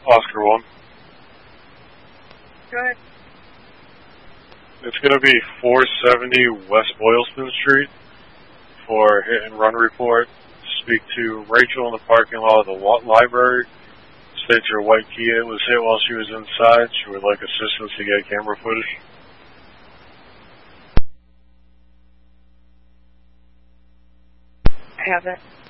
Oscar 1. Go ahead. It's going to be 470 West Boylston Street for hit and run report. Speak to Rachel in the parking lot of the library. States her white Kia was hit while she was inside. She would like assistance to get camera footage. I have it.